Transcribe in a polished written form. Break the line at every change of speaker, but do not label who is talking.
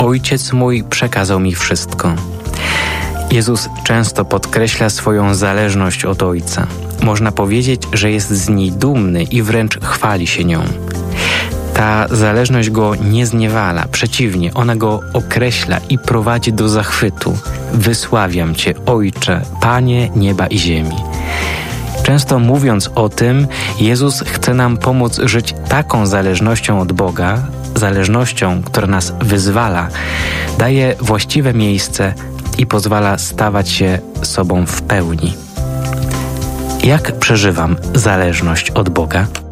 Ojciec mój przekazał mi wszystko. Jezus często podkreśla swoją zależność od Ojca. Można powiedzieć, że jest z niej dumny i wręcz chwali się nią. Ta zależność go nie zniewala, przeciwnie, ona go określa i prowadzi do zachwytu. Wysławiam Cię, Ojcze, Panie nieba i ziemi. Często mówiąc o tym, Jezus chce nam pomóc żyć taką zależnością od Boga, zależnością, która nas wyzwala, daje właściwe miejsce i pozwala stawać się sobą w pełni. Jak przeżywam zależność od Boga?